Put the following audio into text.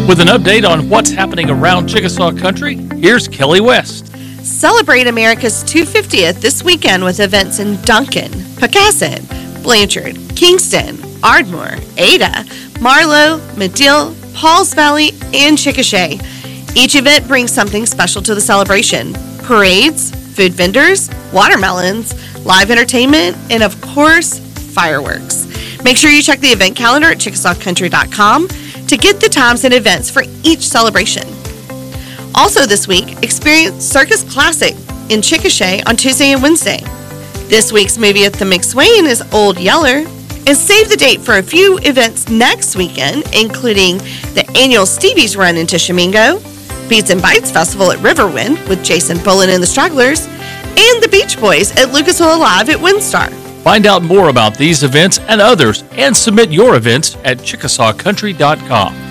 With an update on what's happening around Chickasaw Country, here's Kelly West. Celebrate America's 250th this weekend with events in Duncan, Pocasset, Blanchard, Kingston, Ardmore, Ada, Marlow, Medill, Pauls Valley, and Chickasha. Each event brings something special to the celebration. Parades, food vendors, watermelons, live entertainment, and of course, fireworks. Make sure you check the event calendar at ChickasawCountry.com to get the times and events for each celebration. Also this week, experience Circus Classic in Chickasha on Tuesday and Wednesday. This week's movie at the McSwain is Old Yeller. And save the date for a few events next weekend, including the annual Stevie's Run in Tishomingo, Beats and Bites Festival at Riverwind with Jason Bullen and the Strugglers, and the Beach Boys at Lucas Oil Live at Windstar. Find out more about these events and others and submit your events at ChickasawCountry.com.